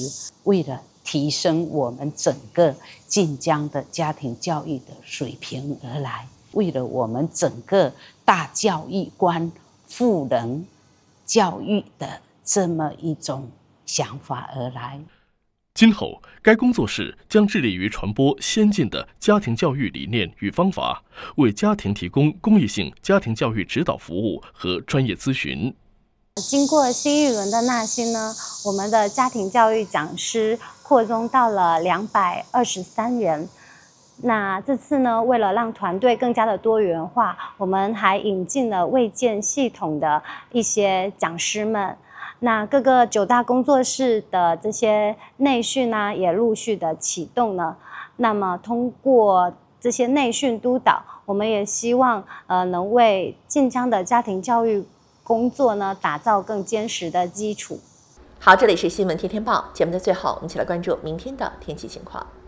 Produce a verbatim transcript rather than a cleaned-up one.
为了提升我们整个晋江的家庭教育的水平而来，为了我们整个大教育观、赋能教育的这么一种想法而来。 今后，该工作室将致力于传播先进的家庭教育理念与方法，为家庭提供公益性家庭教育指导服务和专业咨询。 经过新一轮的纳新呢，我们的家庭教育讲师扩充到了两百二十三人。那这次呢，为了让团队更加的多元化，我们还引进了卫健系统的一些讲师们。那各个九大工作室的这些内训呢，也陆续的启动了。那么通过这些内训督导，我们也希望呃能为晋江的家庭教育工作呢打造更坚实的基础。 好，这里是新闻天天报节目的最后，我们一起来关注明天的天气情况。